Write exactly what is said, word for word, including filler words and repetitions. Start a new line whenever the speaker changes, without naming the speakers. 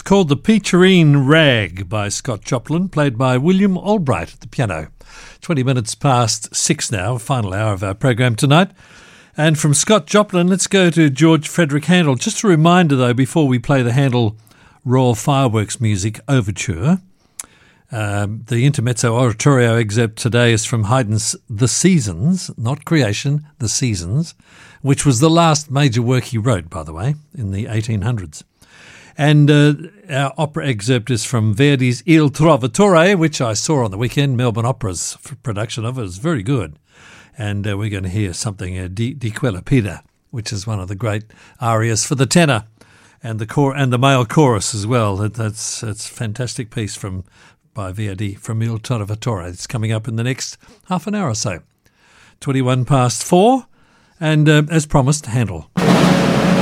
called The Peacherine Rag by Scott Joplin, played by William Albright at the piano. twenty minutes past six now, final hour of our program tonight. And from Scott Joplin, let's go to George Frederick Handel. Just a reminder, though, before we play the Handel Royal Fireworks Music Overture, um, the Intermezzo Oratorio excerpt today is from Haydn's The Seasons, not Creation, The Seasons, which was the last major work he wrote, by the way, in the eighteen hundreds. And uh, our opera excerpt is from Verdi's Il Trovatore, which I saw on the weekend. Melbourne Opera's production of it is very good. And uh, we're going to hear something, uh, Di, Di Quella Pida, which is one of the great arias for the tenor and the cor- and the male chorus as well. That, that's it's a fantastic piece from by Verdi from Il Trovatore. It's coming up in the next half an hour or so. twenty-one past four, and uh, as promised, Handel.